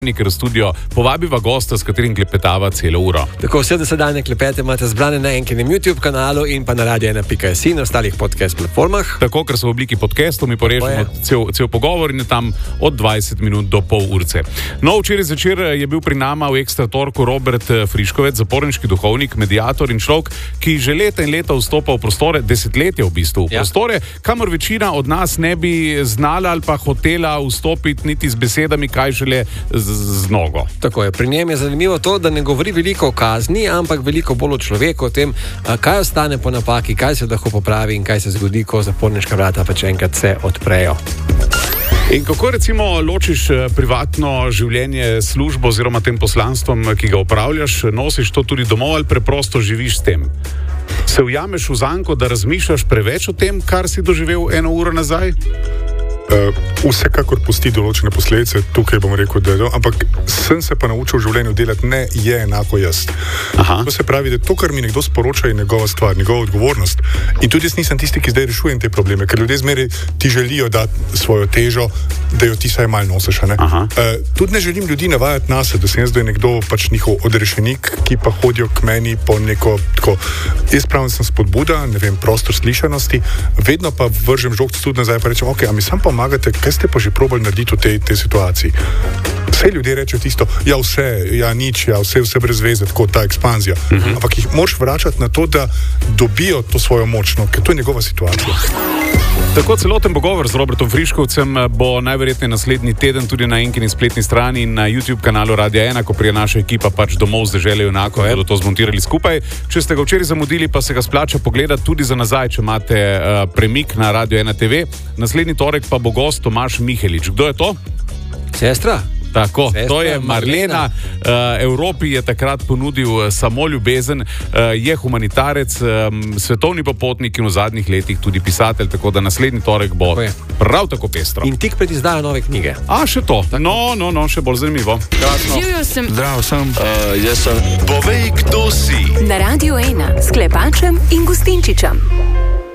ker v studio povabiva gosta, s katerim klepetava celo uro. Tako vse dosedanje klepete imate zbrane na enkinem YouTube kanalu in pa na radio1.si in ostalih podcast platformah. Tako, ker so v obliki podcastov, mi porežemo cel pogovor in je tam od 20 minut do pol urce. No, včeraj zvečer je bil pri nama v Ekstra torku Robert Friškovec, zaporniški duhovnik, mediator in človek, ki že leta in leta vstopa v prostore, desetletja v bistvu, v prostore, kamor večina od nas ne bi znala ali pa hotela vstopiti niti z besedami, kaj šele z nogo. Tako je. Pri njem je zanimivo to, da ne govori veliko o kazni, ampak veliko bolj o človeku, o tem, kaj ostane po napaki, kaj se lahko popravi in kaj se zgodi, ko zaporniška vrata pač enkrat se odprejo. In kako recimo ločiš privatno življenje, službo oziroma tem poslanstvom, ki ga opravljaš, nosiš to tudi domov ali preprosto živiš s tem? Se ujameš v zanko, da razmišljaš preveč o tem, kar si doživel eno uro nazaj? Vsekakor pusti določene posledice, tukaj bom rekel, da je to, ampak sem se pa naučil v življenju delati, ne je enako jaz. To se pravi, da to, kar mi nekdo sporoča, je njegova stvar, njegova odgovornost. In tudi jaz nisem tisti, ki zdaj rešujem te probleme, ker ljudje zmeraj ti želijo dati svojo težo, da jo ti saj malo nosiš. Tudi ne želim ljudi navajati nas, da sem jaz zdaj nekdo pač njihov odrešenik, ki pa hodijo k meni po neko tako. Jaz pravim, sem spodbuda, ne vem, prostor slišanosti, vedno pa vržem žogc tudi nazaj, pa rečem, ok, a mi sam pomagate, kaj ste pa že probali narediti v tej situaciji? Vse ljudje rečejo tisto, ja vse, ja nič, ja vse brez veze, tako ta ekspanzija. Ampak jih moraš vračati na to, da dobijo to svojo moč, no, ker to je njegova situacija. Tako celoten pogovor z Robertom Friškovcem bo najverjetneje naslednji teden tudi na enkini spletni strani in na YouTube kanalu Radia 1, ko prije naša ekipa pač domov z dežele junakov, bodo to zmontirali skupaj. Če ste ga včeraj zamudili, pa se ga splača pogledati tudi za nazaj, če imate premik na Radio 1 TV. Naslednji torek pa bo gost Tomaž Mihelič. Kdo je to? Sestra? Tako, to je Marlena. Evropi je takrat ponudil samo ljubezen, je humanitarec, svetovni popotnik in v zadnjih letih tudi pisatelj, tako da naslednji torek bo prav tako pestro. In tik pred izdajo nove knjige. Še to. No, še bolj zanimivo. Živjo sem. Zdravo sem. Jaz sem. Povej, kdo si. Na Radio 1 s Klepačem in Gustinčičem.